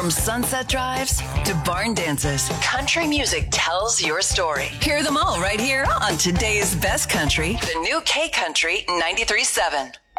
From sunset drives to barn dances, country music tells your story. Hear them all right here on today's best country, the new K Country 93.7.